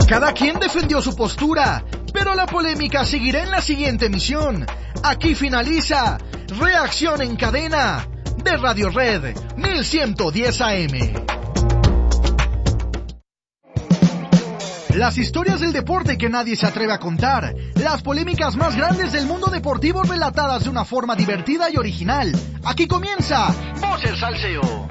Cada quien defendió su postura, pero la polémica seguirá en la siguiente emisión. Aquí finaliza Reacción en Cadena de Radio Red 1110 AM. Las historias del deporte que nadie se atreve a contar, las polémicas más grandes del mundo deportivo relatadas de una forma divertida y original. Aquí comienza Voces Salseo.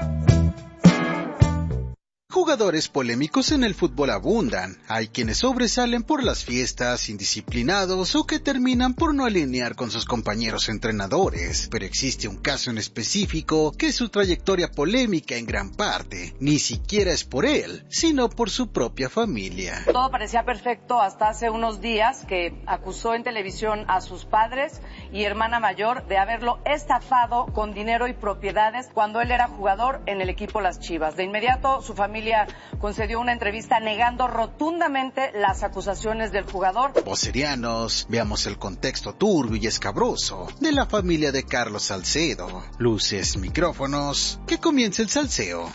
Jugadores polémicos en el fútbol abundan. Hay quienes sobresalen por las fiestas, indisciplinados o que terminan por no alinear con sus compañeros entrenadores. Pero existe un caso en específico que su trayectoria polémica en gran parte ni siquiera es por él, sino por su propia familia. Todo parecía perfecto hasta hace unos días que acusó en televisión a sus padres y hermana mayor de haberlo estafado con dinero y propiedades cuando él era jugador en el equipo Las Chivas. De inmediato su familia concedió una entrevista negando rotundamente las acusaciones del jugador. Vocerianos, veamos el contexto turbio y escabroso de la familia de Carlos Salcedo. Luces, micrófonos, que comience el salseo.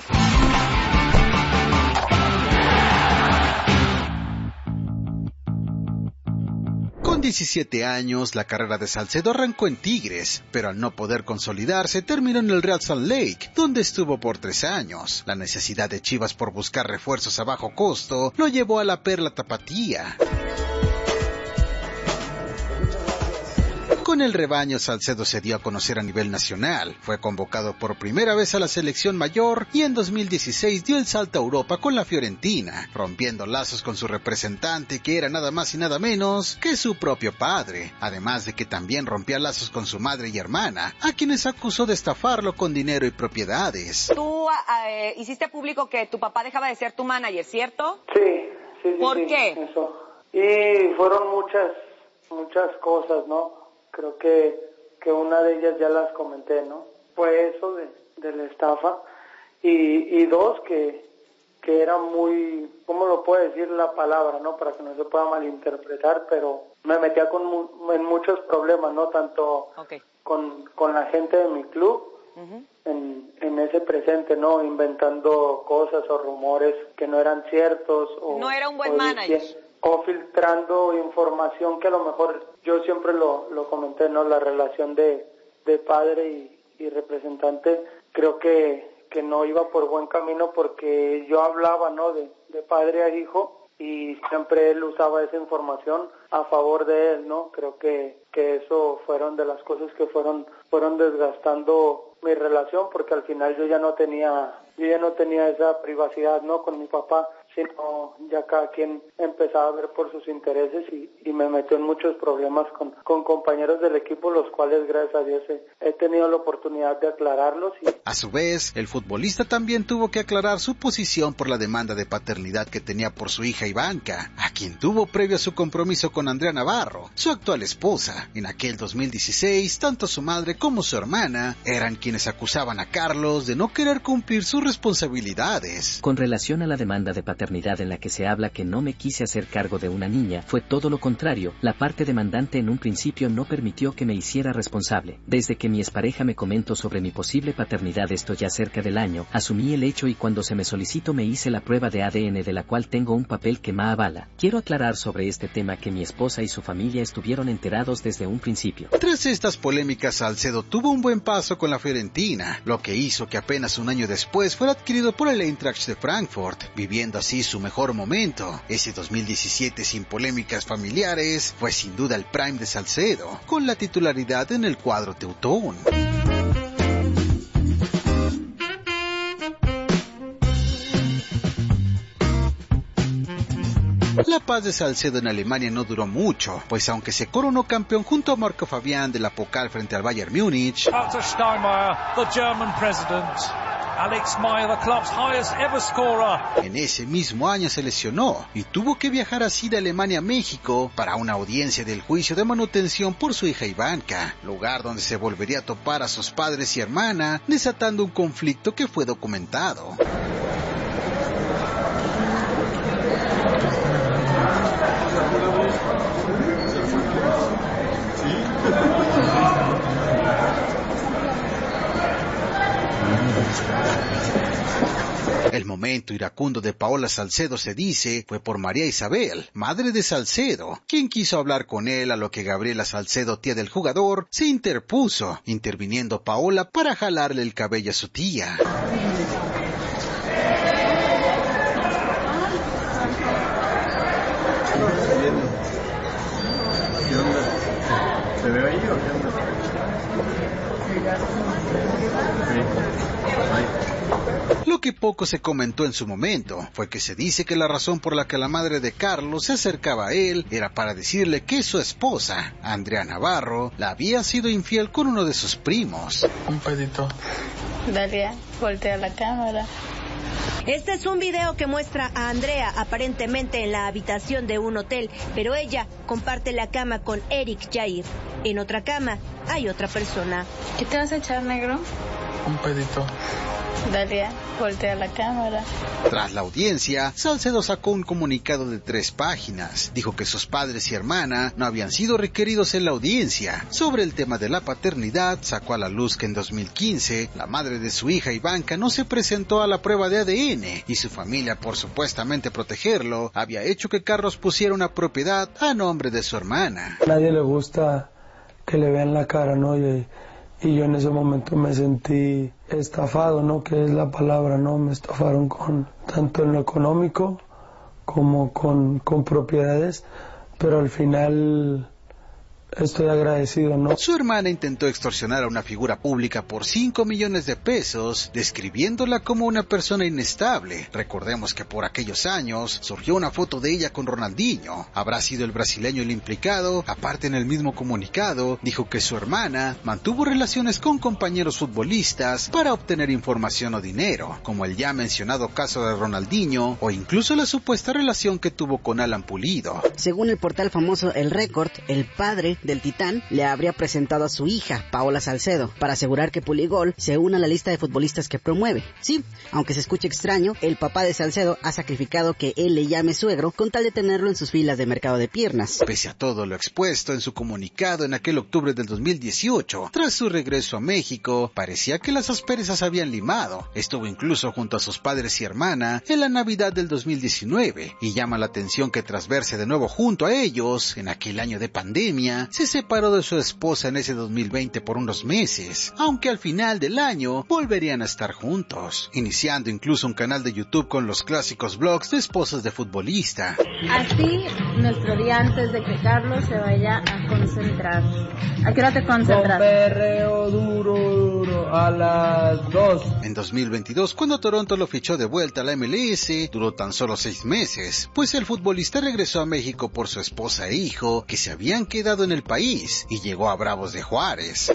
Con 17 años, la carrera de Salcedo arrancó en Tigres, pero al no poder consolidarse, terminó en el Real Salt Lake, donde estuvo por 3 años. La necesidad de Chivas por buscar refuerzos a bajo costo lo llevó a la Perla Tapatía. Con el rebaño, Salcedo se dio a conocer a nivel nacional, fue convocado por primera vez a la selección mayor y en 2016 dio el salto a Europa con la Fiorentina, rompiendo lazos con su representante que era nada más y nada menos que su propio padre, además de que también rompía lazos con su madre y hermana, a quienes acusó de estafarlo con dinero y propiedades. Tú hiciste público que tu papá dejaba de ser tu manager, ¿cierto? Sí. ¿Por qué? Eso. Y fueron muchas cosas, ¿no? Creo que una de ellas ya las comenté, ¿no? Fue eso de la estafa y dos, que era muy, ¿cómo lo puedo decir la palabra, no? Para que no se pueda malinterpretar, pero me metía en muchos problemas, ¿no? Tanto con la gente de mi club, en ese presente, ¿no? Inventando cosas o rumores que no eran ciertos. No era un buen manager. O filtrando información que a lo mejor yo siempre lo comenté, ¿no? La relación de padre y representante, creo que no iba por buen camino porque yo hablaba, ¿no? De padre a hijo y siempre él usaba esa información a favor de él, ¿no? Creo que eso fueron de las cosas que fueron desgastando mi relación, porque al final yo ya no tenía esa privacidad, ¿no? Con mi papá, sino ya cada quien empezaba a ver por sus intereses y me metió en muchos problemas con compañeros del equipo, los cuales gracias a Dios he tenido la oportunidad de aclararlos. A su vez, el futbolista también tuvo que aclarar su posición por la demanda de paternidad que tenía por su hija Ivanka, a quien tuvo previo a su compromiso con Andrea Navarro, su actual esposa. En aquel 2016, tanto su madre como su hermana eran quienes acusaban a Carlos de no querer cumplir sus responsabilidades. Con relación a la demanda de paternidad en la que se habla que no me quise hacer cargo de una niña, fue todo lo contrario. La parte demandante en un principio no permitió que me hiciera responsable. Desde que mi expareja me comentó sobre mi posible paternidad, esto ya cerca del año, asumí el hecho y cuando se me solicitó me hice la prueba de ADN de la cual tengo un papel que me avala. Quiero aclarar sobre este tema que mi esposa y su familia estuvieron enterados desde un principio. Tras estas polémicas, Salcedo tuvo un buen paso con la Fiorentina, lo que hizo que apenas un año después fuera adquirido por el Eintracht de Frankfurt, viviendo así su mejor momento. Ese 2017 sin polémicas familiares fue sin duda el prime de Salcedo, con la titularidad en el cuadro teutón. La paz de Salcedo en Alemania no duró mucho, pues aunque se coronó campeón junto a Marco Fabián de la Pokal frente al Bayern Múnich, Walter Steinmeier, the German president, Alex Meyer, the club's highest ever scorer. En ese mismo año se lesionó y tuvo que viajar así de Alemania a México para una audiencia del juicio de manutención por su hija Ivanka, lugar donde se volvería a topar a sus padres y hermana, desatando un conflicto que fue documentado. El momento iracundo de Paola Salcedo, se dice, fue por María Isabel, madre de Salcedo, quien quiso hablar con él, a lo que Gabriela Salcedo, tía del jugador, se interpuso, interviniendo Paola para jalarle el cabello a su tía. ¿Qué onda? ¿Te veo ahí o qué onda? Lo que poco se comentó en su momento fue que se dice que la razón por la que la madre de Carlos se acercaba a él era para decirle que su esposa, Andrea Navarro, la había sido infiel con uno de sus primos. Un pedito. Dalia, voltea la cámara. Este es un video que muestra a Andrea aparentemente en la habitación de un hotel, pero ella comparte la cama con Eric Jair. En otra cama hay otra persona. ¿Qué te vas a echar, negro? Un pedito. Dalia, voltea la cámara. Tras la audiencia, Salcedo sacó un comunicado de 3 páginas. Dijo que sus padres y hermana no habían sido requeridos en la audiencia. Sobre el tema de la paternidad, sacó a la luz que en 2015, la madre de su hija Ivanka no se presentó a la prueba de ADN, y su familia, por supuestamente protegerlo, había hecho que Carlos pusiera una propiedad a nombre de su hermana. A nadie le gusta que le vean la cara, ¿no? Y yo en ese momento me sentí estafado, ¿no? Que es la palabra, ¿no? Me estafaron tanto en lo económico como con propiedades, pero al final estoy agradecido, ¿no? Su hermana intentó extorsionar a una figura pública por 5 millones de pesos, describiéndola como una persona inestable. Recordemos que por aquellos años surgió una foto de ella con Ronaldinho. ¿Habrá sido el brasileño el implicado? Aparte, en el mismo comunicado, dijo que su hermana mantuvo relaciones con compañeros futbolistas para obtener información o dinero, como el ya mencionado caso de Ronaldinho, o incluso la supuesta relación que tuvo con Alan Pulido. Según el portal famoso El Récord, el padre del Titán le habría presentado a su hija, Paola Salcedo, para asegurar que Puligol se una a la lista de futbolistas que promueve. Sí, aunque se escuche extraño, el papá de Salcedo ha sacrificado que él le llame suegro con tal de tenerlo en sus filas de mercado de piernas. Pese a todo lo expuesto en su comunicado en aquel octubre del 2018, tras su regreso a México, parecía que las asperezas habían limado. Estuvo incluso junto a sus padres y hermana en la Navidad del 2019, y llama la atención que tras verse de nuevo junto a ellos, en aquel año de pandemia, se separó de su esposa en ese 2020 por unos meses, aunque al final del año volverían a estar juntos, iniciando incluso un canal de YouTube con los clásicos vlogs de esposas de futbolista. Así, nuestro día antes de que Carlos se vaya a concentrar. ¿A qué hora te concentras? Con perreo duro a las 2. En 2022, cuando Toronto lo fichó de vuelta a la MLS, duró tan solo 6 meses, pues el futbolista regresó a México por su esposa e hijo, que se habían quedado en el país, y llegó a Bravos de Juárez.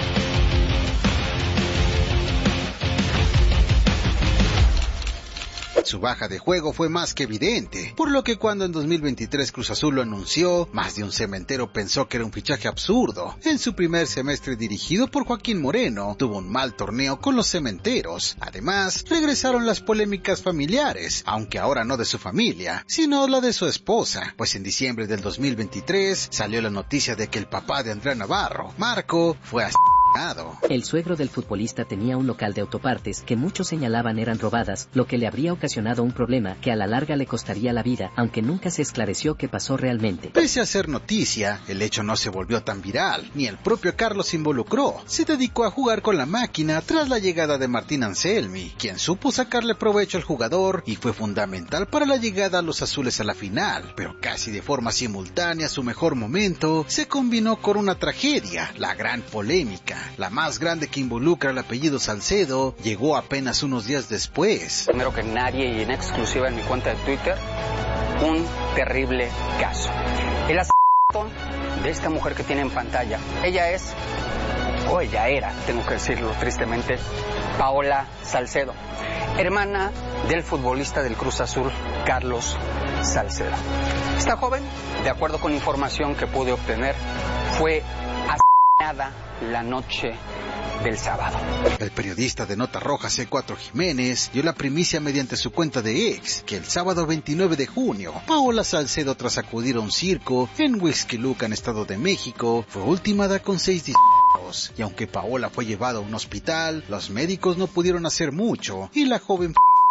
Su baja de juego fue más que evidente, por lo que cuando en 2023 Cruz Azul lo anunció, más de un cementero pensó que era un fichaje absurdo. En su primer semestre dirigido por Joaquín Moreno, tuvo un mal torneo con los cementeros. Además, regresaron las polémicas familiares, aunque ahora no de su familia, sino la de su esposa, pues en diciembre del 2023 salió la noticia de que el papá de Andrea Navarro, Marco, fue asesinado. El suegro del futbolista tenía un local de autopartes que muchos señalaban eran robadas, lo que le habría ocasionado un problema que a la larga le costaría la vida, aunque nunca se esclareció qué pasó realmente. Pese a ser noticia, el hecho no se volvió tan viral, ni el propio Carlos se involucró. Se dedicó a jugar con la máquina tras la llegada de Martín Anselmi, quien supo sacarle provecho al jugador y fue fundamental para la llegada a los azules a la final, pero casi de forma simultánea su mejor momento se combinó con una tragedia, la gran polémica. La más grande que involucra al apellido Salcedo llegó apenas unos días después. Primero que nadie y en exclusiva en mi cuenta de Twitter, un terrible caso. El asesinato de esta mujer que tiene en pantalla. Ella es, o ella era, tengo que decirlo tristemente, Paola Salcedo, hermana del futbolista del Cruz Azul, Carlos Salcedo. Esta joven, de acuerdo con información que pude obtener, fue asesinada la noche del sábado. El periodista de Nota Roja C4 Jiménez dio la primicia mediante su cuenta de X que el sábado 29 de junio, Paola Salcedo, tras acudir a un circo en Huixquilucan, Estado de México, fue ultimada con 6 disparos, y aunque Paola fue llevada a un hospital, los médicos no pudieron hacer mucho y la joven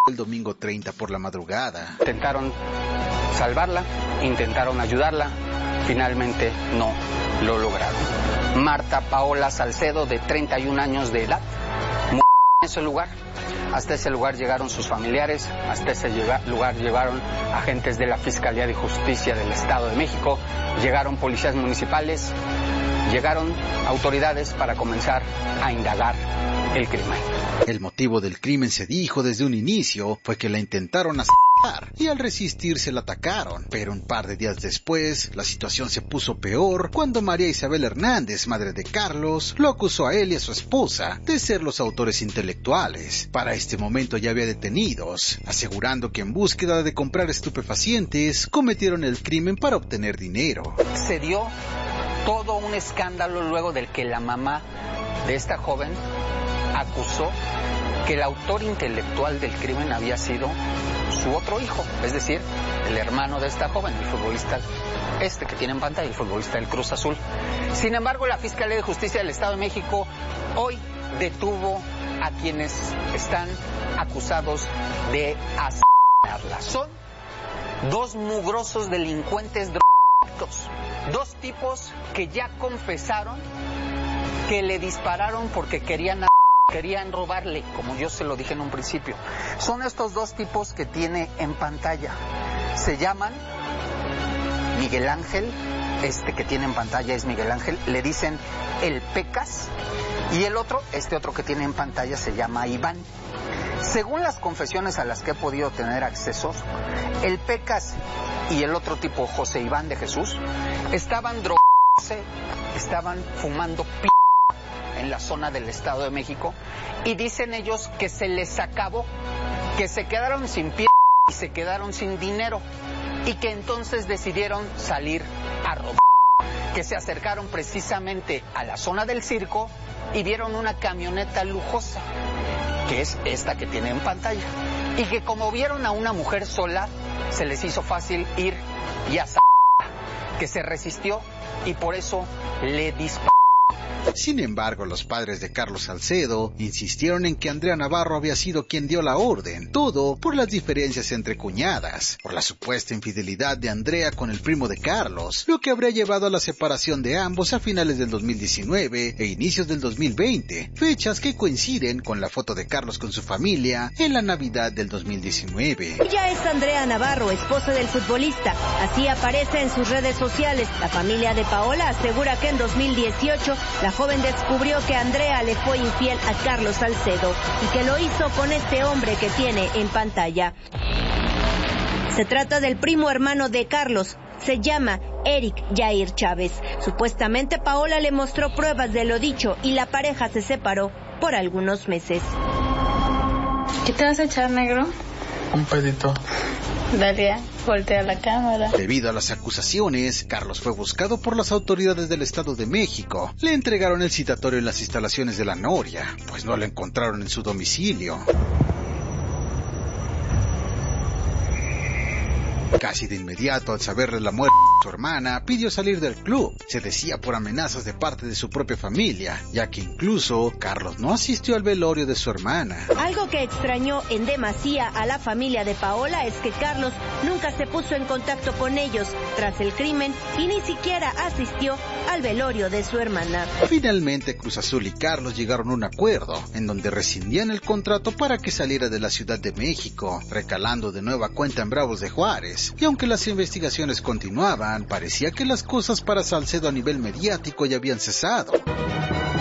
el domingo 30 por la madrugada. Intentaron salvarla, intentaron ayudarla, finalmente no lo lograron. Marta Paola Salcedo, de 31 años de edad, murió en ese lugar. Hasta ese lugar llegaron sus familiares, hasta ese lugar llegaron agentes de la Fiscalía de Justicia del Estado de México, llegaron policías municipales, llegaron autoridades para comenzar a indagar el crimen. El motivo del crimen, se dijo desde un inicio, fue que la intentaron asesinar y al resistirse la atacaron, pero un par de días después la situación se puso peor cuando María Isabel Hernández, madre de Carlos, lo acusó a él y a su esposa de ser los autores intelectuales. Para este momento ya había detenidos, asegurando que en búsqueda de comprar estupefacientes cometieron el crimen para obtener dinero. Se dio todo un escándalo luego del que la mamá de esta joven acusó que el autor intelectual del crimen había sido su otro hijo, es decir, el hermano de esta joven, el futbolista que tiene en pantalla, el futbolista del Cruz Azul. Sin embargo, la Fiscalía de Justicia del Estado de México hoy detuvo a quienes están acusados de asesinarla. Son dos mugrosos delincuentes drogadictos, dos tipos que ya confesaron que le dispararon porque querían robarle, como yo se lo dije en un principio. Son estos dos tipos que tiene en pantalla. Se llaman Miguel Ángel, que tiene en pantalla es Miguel Ángel, le dicen el Pecas, y el otro, otro que tiene en pantalla se llama Iván. Según las confesiones a las que he podido tener acceso, el Pecas y el otro tipo, José Iván de Jesús, estaban drogándose, estaban fumando en la zona del Estado de México, y dicen ellos que se les acabó, que se quedaron sin pie y se quedaron sin dinero, y que entonces decidieron salir a robar, que se acercaron precisamente a la zona del circo y vieron una camioneta lujosa, que es esta que tiene en pantalla, y que como vieron a una mujer sola, se les hizo fácil ir y asaltarla, que se resistió y por eso le disparó. Sin embargo, los padres de Carlos Salcedo insistieron en que Andrea Navarro había sido quien dio la orden, todo por las diferencias entre cuñadas, por la supuesta infidelidad de Andrea con el primo de Carlos, lo que habría llevado a la separación de ambos a finales del 2019 e inicios del 2020, fechas que coinciden con la foto de Carlos con su familia en la Navidad del 2019. Ella es Andrea Navarro, esposa del futbolista. Así aparece en sus redes sociales. La familia de Paola asegura que en 2018 la joven descubrió que Andrea le fue infiel a Carlos Salcedo y que lo hizo con este hombre que tiene en pantalla. Se trata del primo hermano de Carlos, se llama Eric Jair Chávez. Supuestamente Paola le mostró pruebas de lo dicho y la pareja se separó por algunos meses. ¿Qué te vas a echar, negro? Un pedito. Dale, voltea la cámara. Debido a las acusaciones, Carlos fue buscado por las autoridades del Estado de México. Le entregaron el citatorio en las instalaciones de la Noria, pues no lo encontraron en su domicilio. Casi de inmediato, al saber de la muerte de su hermana, pidió salir del club. Se decía por amenazas de parte de su propia familia, ya que incluso Carlos no asistió al velorio de su hermana. Algo que extrañó en demasía a la familia de Paola es que Carlos nunca se puso en contacto con ellos tras el crimen y ni siquiera asistió al velorio de su hermana. Finalmente, Cruz Azul y Carlos llegaron a un acuerdo, en donde rescindían el contrato para que saliera de la Ciudad de México, recalando de nueva cuenta en Bravos de Juárez. Y aunque las investigaciones continuaban, parecía que las cosas para Salcedo a nivel mediático ya habían cesado.